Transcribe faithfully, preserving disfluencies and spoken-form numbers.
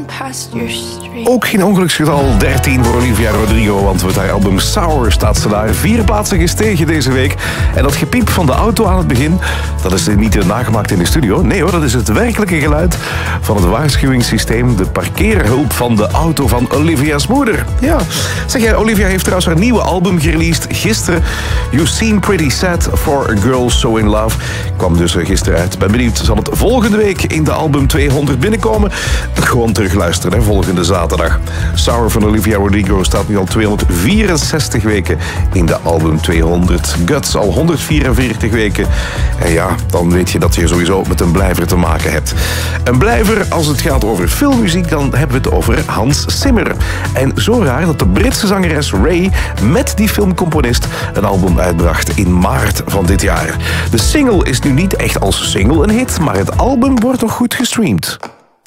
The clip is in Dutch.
past your street. Ook geen ongeluksgetal dertien voor Olivia Rodrigo, want met haar album Sour staat ze daar vier plaatsen gestegen deze week. En dat gepiep van de auto aan het begin, dat is niet nagemaakt in de studio. Nee hoor, dat is het werkelijke geluid van het waarschuwingssysteem, de parkeerhulp van de auto van Olivia's moeder. Ja, zeg jij, Olivia heeft trouwens haar nieuwe album gereleased gisteren. You Seem Pretty Sad for a Girl So In Love. Kwam dus gisteren uit. Ben benieuwd, zal het volgende week in de album tweehonderd binnenkomen? Gewoon terugluisteren, hè, volgende zaterdag. Sour van Olivia Rodrigo staat nu al tweehonderdvierenzestig weken in de album tweehonderd. Guts al honderdvierenveertig weken. En ja, dan weet je dat je sowieso met een blijver te maken hebt. Een blijver, als het gaat over filmmuziek, dan hebben we het over Hans Zimmer. En zo raar dat de Britse zangeres Ray met die filmcomponist een album uitbracht in maart van dit jaar. De single is nu niet echt als single een hit, maar het album wordt nog goed gestreamd.